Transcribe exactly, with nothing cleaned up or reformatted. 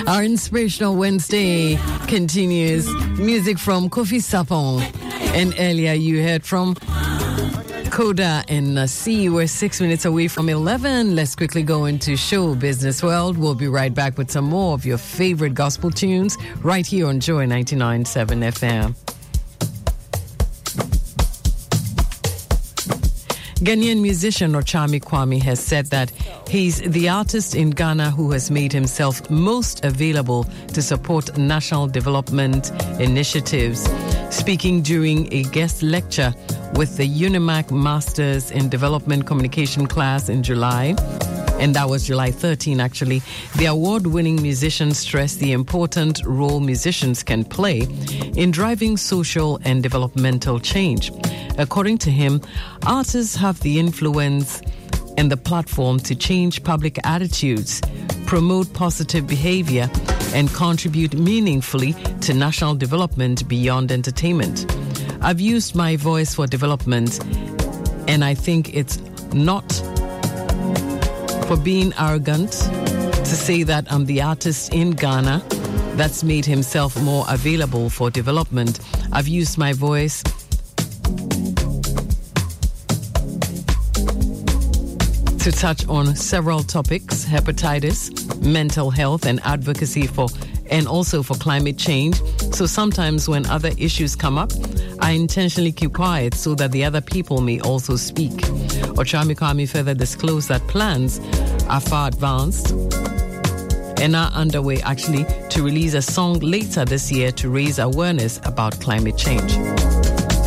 Our Inspirational Wednesday continues. Music from Kofi Sapong. And earlier you heard from Koda and Nasi. We're six minutes away from eleven. Let's quickly go into show business world. We'll be right back with some more of your favorite gospel tunes right here on Joy ninety-nine point seven F M. Ghanaian musician Ochami Kwame has said that he's the artist in Ghana who has made himself most available to support national development initiatives. Speaking during a guest lecture with the UNIMAC Masters in Development Communication class in July, and that was July thirteenth actually, the award-winning musician stressed the important role musicians can play in driving social and developmental change. According to him, artists have the influence and the platform to change public attitudes, promote positive behavior, and contribute meaningfully to national development beyond entertainment. I've used my voice for development, and I think it's not for being arrogant to say that I'm the artist in Ghana that's made himself more available for development. I've used my voice to touch on several topics: hepatitis, mental health, and advocacy for, and also for climate change. So sometimes when other issues come up, I intentionally keep quiet so that the other people may also speak. Ochami Kwame further disclosed that plans are far advanced and are underway actually to release a song later this year to raise awareness about climate change.